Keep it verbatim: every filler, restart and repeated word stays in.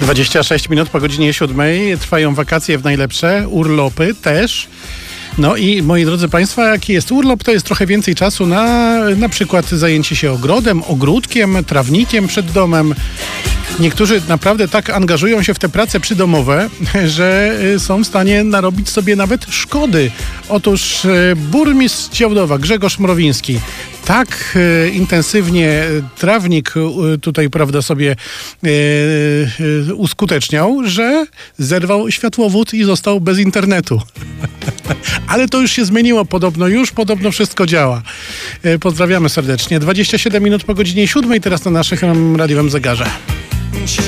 dwadzieścia sześć minut po godzinie siódmej. Trwają wakacje w najlepsze, urlopy też. No i moi drodzy Państwo, jaki jest urlop, to jest trochę więcej czasu na na przykład zajęcie się ogrodem, ogródkiem, trawnikiem przed domem. Niektórzy naprawdę tak angażują się w te prace przydomowe, że są w stanie narobić sobie nawet szkody. Otóż burmistrz Działdowa, Grzegorz Mrowiński, tak e, intensywnie trawnik e, tutaj, prawda, sobie e, e, uskuteczniał, że zerwał światłowód i został bez internetu. Ale to już się zmieniło podobno, już podobno wszystko działa. E, pozdrawiamy serdecznie. dwadzieścia siedem minut po godzinie siódmej, teraz na naszym radiowym zegarze.